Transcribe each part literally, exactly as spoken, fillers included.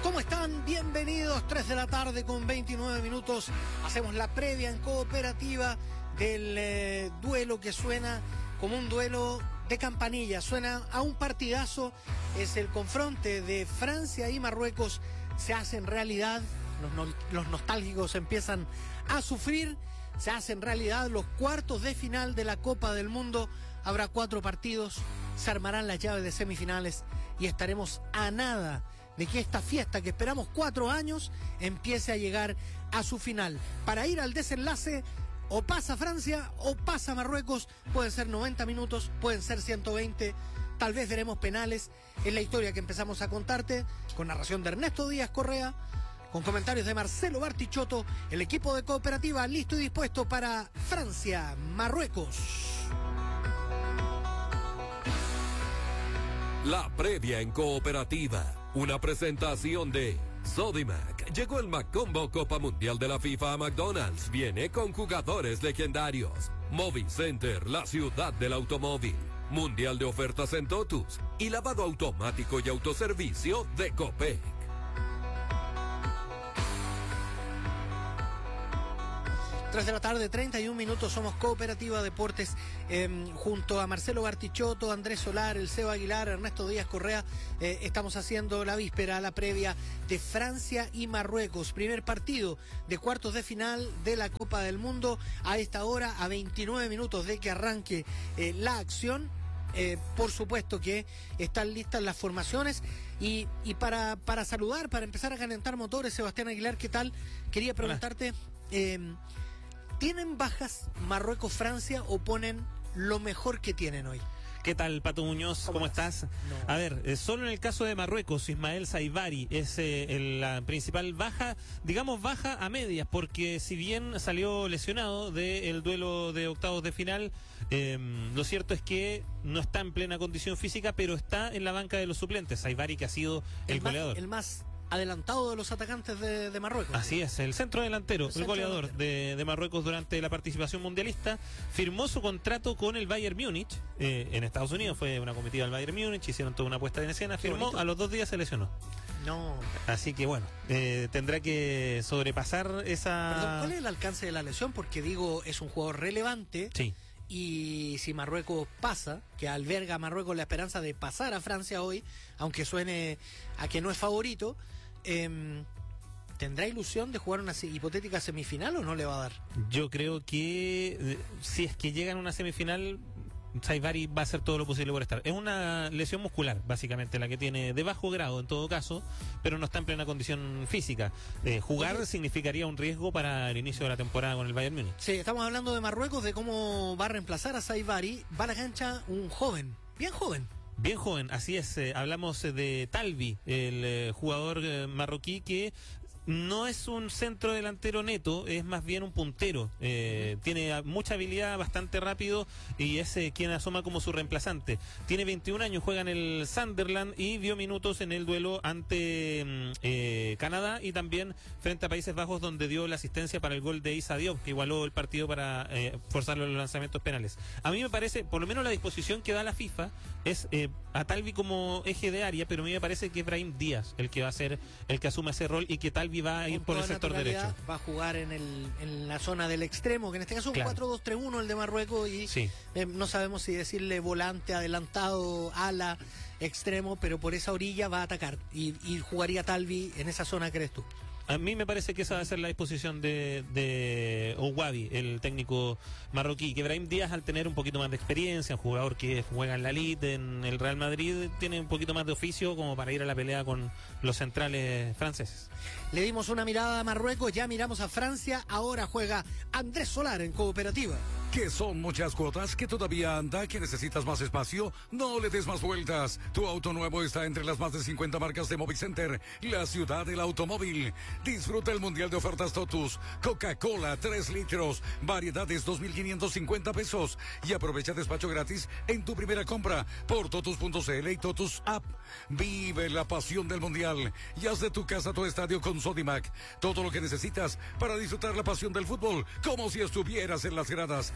¿Cómo están? Bienvenidos, tres de la tarde con veintinueve minutos. Hacemos la previa en Cooperativa del eh, duelo que suena como un duelo de campanilla. Suena a un partidazo. Es el confronte de Francia y Marruecos. Se hace en realidad. Los, no, los nostálgicos empiezan a sufrir. Se hacen realidad los cuartos de final de la Copa del Mundo. Habrá cuatro partidos. Se armarán las llaves de semifinales. Y estaremos a nada de que esta fiesta que esperamos cuatro años empiece a llegar a su final. Para ir al desenlace, o pasa Francia o pasa Marruecos. Pueden ser noventa minutos, pueden ser ciento veinte, tal vez veremos penales. Es la historia que empezamos a contarte, con narración de Ernesto Díaz Correa, con comentarios de Marcelo Bartichotto. El equipo de Cooperativa listo y dispuesto para Francia, Marruecos. La previa en Cooperativa. Una presentación de Sodimac. Llegó el Macombo Copa Mundial de la FIFA a McDonald's. Viene con jugadores legendarios. Movicenter, la ciudad del automóvil. Mundial de ofertas en Totus. Y lavado automático y autoservicio de Copec. tres de la tarde, treinta y un minutos, somos Cooperativa Deportes, eh, junto a Marcelo Bartichotto, Andrés Solar, el Seba Aguilar, Ernesto Díaz Correa. Eh, estamos haciendo la víspera, la previa de Francia y Marruecos. Primer partido de cuartos de final de la Copa del Mundo. A esta hora, a veintinueve minutos de que arranque eh, la acción. Eh, por supuesto que están listas las formaciones y, y para, para saludar, para empezar a calentar motores, Sebastián Aguilar, ¿qué tal? Quería preguntarte... Eh, ¿Tienen bajas Marruecos-Francia o ponen lo mejor que tienen hoy? ¿Qué tal, Pato Muñoz? ¿Cómo, ¿Cómo estás? No. A ver, eh, solo en el caso de Marruecos, Ismael Saibari es eh, el, la principal baja, digamos baja a medias, porque si bien salió lesionado del duelo de octavos de final, eh, lo cierto es que no está en plena condición física, pero está en la banca de los suplentes. Saibari, que ha sido el, el goleador. Más, el más adelantado de los atacantes de, de Marruecos. Así es, el centro delantero, el, el centro goleador delantero. De, de Marruecos durante la participación mundialista, firmó su contrato con el Bayern Múnich, eh, en Estados Unidos, fue una comitiva del Bayern Múnich, hicieron toda una puesta en escena, firmó, a los dos días se lesionó. No. Así que bueno, eh, tendrá que sobrepasar esa... Perdón, ¿cuál es el alcance de la lesión? Porque digo, es un jugador relevante. Sí. Y si Marruecos pasa, que alberga a Marruecos la esperanza de pasar a Francia hoy, aunque suene a que no es favorito, eh, ¿tendrá ilusión de jugar una hipotética semifinal o no le va a dar? Yo creo que eh, si es que llegan a una semifinal, Saibari va a hacer todo lo posible por estar. Es una lesión muscular, básicamente, la que tiene de bajo grado en todo caso, pero no está en plena condición física. Eh, jugar Oye, significaría un riesgo para el inicio de la temporada con el Bayern Múnich. Sí, estamos hablando de Marruecos, de cómo va a reemplazar a Saibari. Va a la cancha un joven, bien joven. Bien joven, así es. Eh, hablamos eh, de Talbi, el eh, jugador eh, marroquí que no es un centro delantero neto, es más bien un puntero. Eh, tiene mucha habilidad, bastante rápido, y es eh, quien asoma como su reemplazante. Tiene veintiún años, juega en el Sunderland y dio minutos en el duelo ante eh, Canadá y también frente a Países Bajos, donde dio la asistencia para el gol de Issa Diop, que igualó el partido para eh, forzarlo en los lanzamientos penales. A mí me parece, por lo menos la disposición que da la FIFA es eh, a Talbi como eje de área, pero a mí me parece que es Brahim Díaz el que va a ser el que asuma ese rol y que Talbi va a ir por el sector derecho. Va a jugar en el en la zona del extremo, que en este caso es un claro. cuatro dos tres uno el de Marruecos, y sí. eh, no sabemos si decirle volante, adelantado, ala, extremo, pero por esa orilla va a atacar y, y jugaría Talbi en esa zona, ¿crees tú? A mí me parece que esa va a ser la disposición de, de Ouabi, el técnico marroquí, que Brahim Díaz, al tener un poquito más de experiencia, un jugador que juega en la Elite, en el Real Madrid, tiene un poquito más de oficio como para ir a la pelea con los centrales franceses. Le dimos una mirada a Marruecos, ya miramos a Francia, ahora juega Andrés Solar en Cooperativa. Que son muchas cuotas, que todavía anda, que necesitas más espacio, no le des más vueltas. Tu auto nuevo está entre las más de cincuenta marcas de Movicenter, la ciudad del automóvil. Disfruta el Mundial de Ofertas Totus, Coca-Cola tres litros, variedades dos mil quinientos cincuenta pesos y aprovecha despacho gratis en tu primera compra por totus punto c l y Totus App. Vive la pasión del Mundial y haz de tu casa tu estadio con Sodimac. Todo lo que necesitas para disfrutar la pasión del fútbol como si estuvieras en las gradas.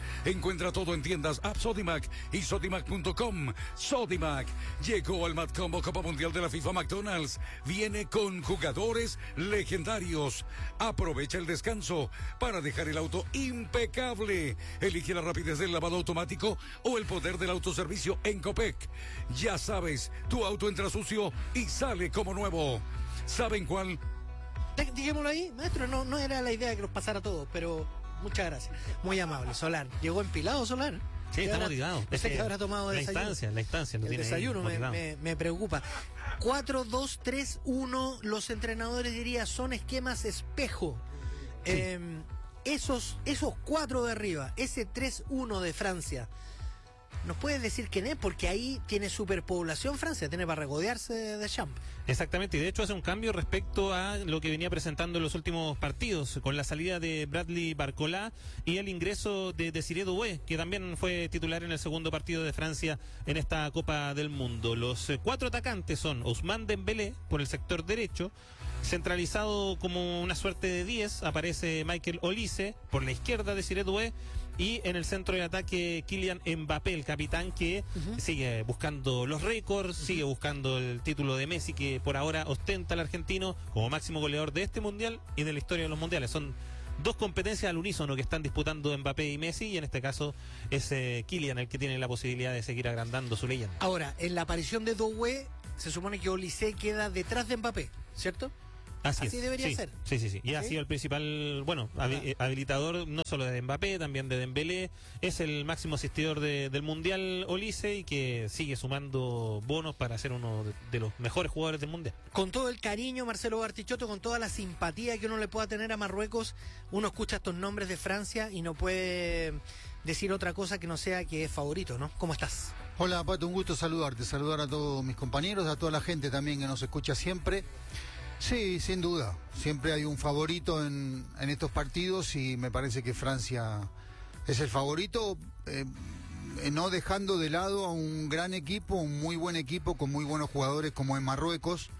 Encuentra todo en tiendas App Sodimac y sodimac punto com. Sodimac llegó al Matcombo Copa Mundial de la FIFA McDonald's. Viene con jugadores legendarios. Aprovecha el descanso para dejar el auto impecable. Elige la rapidez del lavado automático o el poder del autoservicio en Copec. Ya sabes, tu auto entra sucio y sale como nuevo. ¿Saben cuál? Dijémoslo ahí, maestro, no, no era la idea que nos pasara todo, pero muchas gracias. Muy amable, Solar. ¿Llegó empilado, Solar? Sí, está motivado. No sé que habrá tomado la desayuno. instancia, la instancia. Lo El tiene desayuno ahí, me, me, me preocupa. cuatro dos tres uno, los entrenadores diría son esquemas espejo. Sí. Eh, esos, esos cuatro de arriba, ese tres uno de Francia, ¿nos puedes decir quién es? Porque ahí tiene superpoblación Francia, tiene para regodearse de Champs. Exactamente, y de hecho hace un cambio respecto a lo que venía presentando en los últimos partidos, con la salida de Bradley Barcola y el ingreso de Desiré Doué, que también fue titular en el segundo partido de Francia en esta Copa del Mundo. Los eh, cuatro atacantes son Ousmane Dembélé por el sector derecho, centralizado como una suerte de diez, aparece Michael Olise, por la izquierda Desiré Doué, y en el centro de ataque Kylian Mbappé, el capitán que uh-huh. sigue buscando los récords, uh-huh. sigue buscando el título de Messi que por ahora ostenta el argentino como máximo goleador de este mundial y de la historia de los mundiales. Son dos competencias al unísono que están disputando Mbappé y Messi, y en este caso es eh, Kylian el que tiene la posibilidad de seguir agrandando su leyenda. Ahora, en la aparición de Doué se supone que Olise queda detrás de Mbappé, ¿cierto? Así, así debería sí, ser. Sí, sí, sí. Y ¿Sí? ha sido el principal, bueno, habi- habilitador no solo de Mbappé, también de Dembélé. Es el máximo asistidor de, del Mundial Olise, y que sigue sumando bonos para ser uno de, de los mejores jugadores del Mundial. Con todo el cariño, Marcelo Bartichotto, con toda la simpatía que uno le pueda tener a Marruecos, uno escucha estos nombres de Francia y no puede decir otra cosa que no sea que es favorito, ¿no? ¿Cómo estás? Hola, Pato, un gusto saludarte, saludar a todos mis compañeros, a toda la gente también que nos escucha siempre. Sí, sin duda. Siempre hay un favorito en, en estos partidos y me parece que Francia es el favorito, eh, no dejando de lado a un gran equipo, un muy buen equipo con muy buenos jugadores como en Marruecos,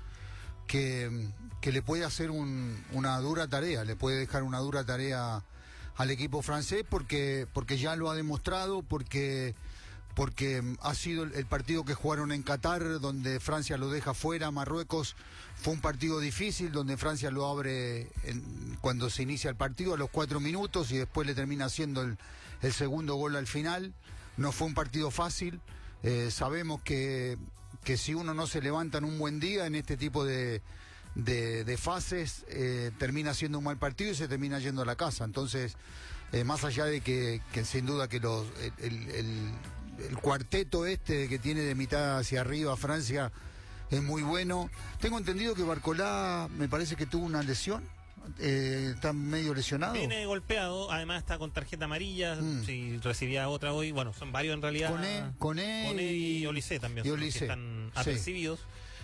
que, que le puede hacer un, una dura tarea, le puede dejar una dura tarea al equipo francés porque, porque ya lo ha demostrado, porque... porque ha sido el partido que jugaron en Qatar, donde Francia lo deja fuera. Marruecos fue un partido difícil, donde Francia lo abre en, cuando se inicia el partido a los cuatro minutos y después le termina haciendo el, el segundo gol al final. No fue un partido fácil. Eh, sabemos que, que si uno no se levanta en un buen día en este tipo de, de, de fases, eh, termina siendo un mal partido y se termina yendo a la casa. Entonces, eh, más allá de que, que sin duda que los... el, el el cuarteto este que tiene de mitad hacia arriba Francia es muy bueno. Tengo entendido que Barcola me parece que tuvo una lesión, eh, está medio lesionado. Viene golpeado, además está con tarjeta amarilla, mm. si recibía otra hoy, bueno, son varios en realidad. Coné, Coné, Coné y Olise también y son Olise. los que están Sí. apercibidos.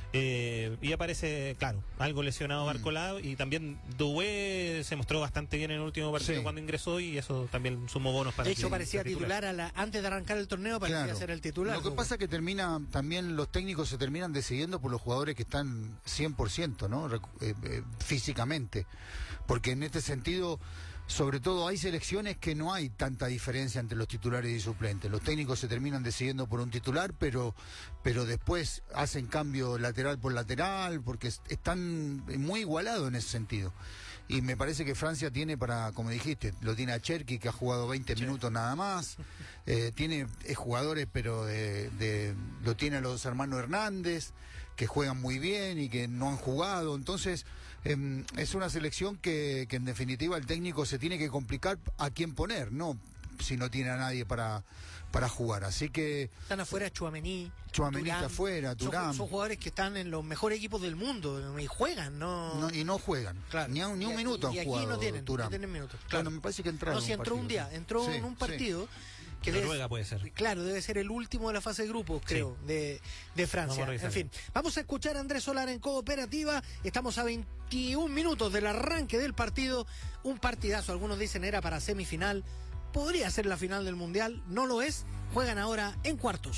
Eh, y aparece, claro, algo lesionado Barcola, mm. y también Doué se mostró bastante bien en el último partido sí. cuando ingresó, y eso también sumó bonos para de hecho que, parecía titular, titular a la, antes de arrancar el torneo parecía claro. ser el titular. Lo que pasa es que termina, también los técnicos se terminan decidiendo por los jugadores que están cien por ciento, ¿no? Eh, eh, físicamente, porque en este sentido, sobre todo hay selecciones que no hay tanta diferencia entre los titulares y suplentes. Los técnicos se terminan decidiendo por un titular, pero, pero después hacen cambio lateral por lateral, porque están muy igualados en ese sentido. Y me parece que Francia tiene para, como dijiste, lo tiene a Cherki, que ha jugado veinte minutos nada más, eh, tiene eh, jugadores, pero de, de, lo tiene a los hermanos Hernández, que juegan muy bien y que no han jugado. Entonces, eh, es una selección que, que en definitiva el técnico se tiene que complicar a quién poner, ¿no? Si no tiene a nadie para, para jugar. Así que... Están afuera Tchouaméni. Tchouaméni está afuera, Thuram. Son, son jugadores que están en los mejores equipos del mundo y juegan, ¿no? no y no juegan. Claro. Ni, a, ni un y, minuto y han jugado. Y aquí no tienen, no tienen minutos. Claro. Bueno, me parece que entraron. No, si entró un día, entró sí, en un partido... Sí. Que Noruega debe, puede ser. Claro, debe ser el último de la fase de grupos, creo, sí. de, de Francia. En fin, vamos a escuchar a Andrés Solar en Cooperativa. Estamos a veintiún minutos del arranque del partido. Un partidazo, algunos dicen era para semifinal. Podría ser la final del Mundial, no lo es. Juegan ahora en cuartos.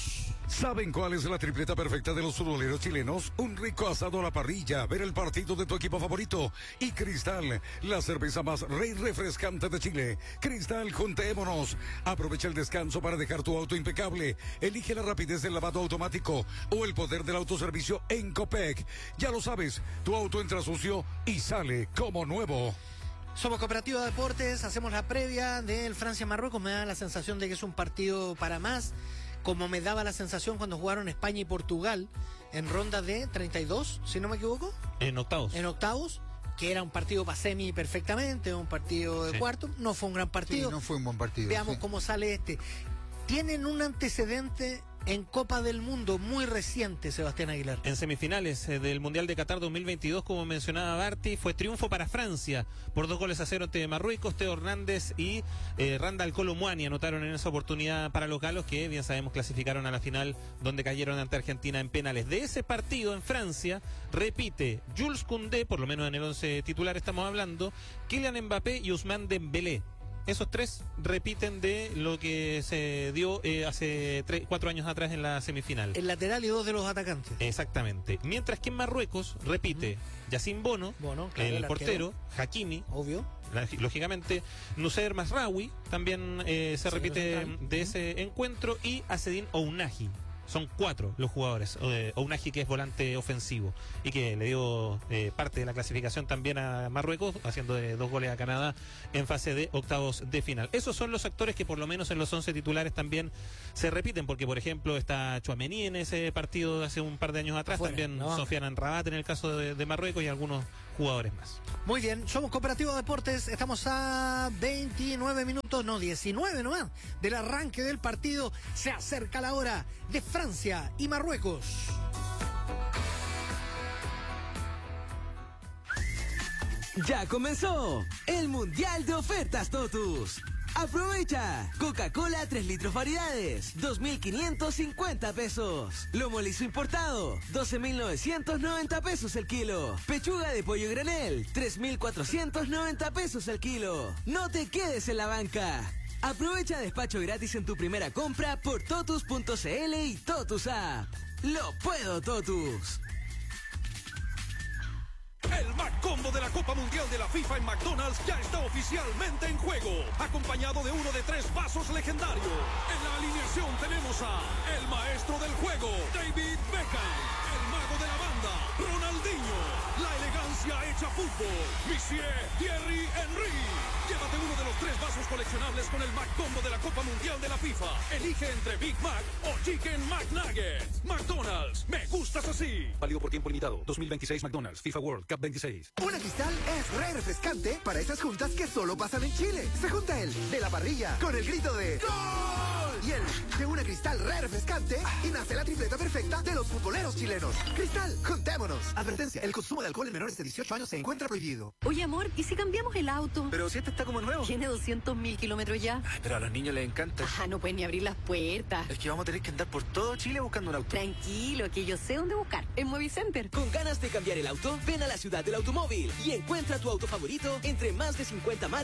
¿Saben cuál es la tripleta perfecta de los futboleros chilenos? Un rico asado a la parrilla, ver el partido de tu equipo favorito y Cristal, la cerveza más rey refrescante de Chile. Cristal, juntémonos. Aprovecha el descanso para dejar tu auto impecable. Elige la rapidez del lavado automático o el poder del autoservicio en Copec. Ya lo sabes, tu auto entra sucio y sale como nuevo. Somos Cooperativa Deportes, hacemos la previa del Francia-Marruecos. Me da la sensación de que es un partido para más, como me daba la sensación cuando jugaron España y Portugal en ronda de treinta y dos, si no me equivoco. En octavos. En octavos, que era un partido para semi perfectamente, un partido de Sí. cuarto. No fue un gran partido. Sí, no fue un buen partido. Veamos sí. cómo sale este. Tienen un antecedente en Copa del Mundo muy reciente, Sebastián Aguilar. En semifinales eh, del Mundial de Qatar dos mil veintidós, como mencionaba Barty, fue triunfo para Francia por dos goles a cero ante Marruecos. Teo Hernández y eh, Randall Kolo Muani anotaron en esa oportunidad para los galos, que bien sabemos clasificaron a la final, donde cayeron ante Argentina en penales. De ese partido en Francia repite Jules Koundé, por lo menos en el once titular estamos hablando, Kylian Mbappé y Ousmane Dembélé. Esos tres repiten de lo que se dio eh, hace tres, cuatro años atrás en la semifinal. El lateral y dos de los atacantes. Exactamente. Mientras que en Marruecos repite Yacine Bono, Bono, claro, el, el portero, Hakimi, Obvio. la- lógicamente, Nusayr Mazraoui también eh, se Sí, repite central. de ese encuentro, y Azzedine Ounahi. Son cuatro los jugadores. Eh, Ounahi, que es volante ofensivo y que le dio eh, parte de la clasificación también a Marruecos, haciendo de dos goles a Canadá en fase de octavos de final. Esos son los actores que por lo menos en los once titulares también se repiten, porque por ejemplo está Tchouaméni en ese partido de hace un par de años atrás, Afuera, también no. Sofiane Amrabat en el caso de, de Marruecos, y algunos jugadores más. Muy bien, somos Cooperativa Deportes, estamos a veintinueve minutos, no, diecinueve nomás, del arranque del partido. Se acerca la hora de Francia y Marruecos. Ya comenzó el Mundial de Ofertas Totus. Aprovecha. Coca-Cola tres litros variedades, dos mil quinientos cincuenta pesos. Lomo liso importado, doce mil novecientos noventa pesos el kilo. Pechuga de pollo granel, tres mil cuatrocientos noventa pesos el kilo. No te quedes en la banca. Aprovecha despacho gratis en tu primera compra por totus punto cl y Totus App. Lo puedo, Totus. El McCombo de la Copa Mundial de la FIFA en McDonald's ya está oficialmente en juego, acompañado de uno de tres vasos legendarios. En la alineación tenemos a el maestro del juego, David Beckham, el mago de la banda, Ronaldinho, la elegancia hecha fútbol, Monsieur Thierry Henry. Llévate uno de los tres vasos coleccionables con el McCombo de la Copa Mundial de la FIFA. Elige entre Big Mac o Chicken McNuggets. McDonald's, me gustas así. Válido por tiempo limitado. dos mil veintiséis McDonald's FIFA World Cup veintiséis. Una Cristal es re refrescante para esas juntas que solo pasan en Chile. Se junta el de la parrilla con el grito de ¡Gol! Y el de una Cristal re refrescante y nace la tripleta perfecta de los futboleros chilenos. Cristal, juntémonos. Advertencia, el consumo de alcohol en menores de dieciocho años se encuentra prohibido. Oye, amor, ¿y si cambiamos el auto? Pero si este está como nuevo. Tiene doscientos mil kilómetros ya. Ay, pero a los niños les encanta. Ah, no pueden ni abrir las puertas. Es que vamos a tener que andar por todo Chile buscando un auto. Tranquilo, que yo sé dónde buscar. En Movicenter. ¿Con ganas de cambiar el auto? Ven a la ciudad del automóvil y encuentra tu auto favorito entre más de cincuenta marcas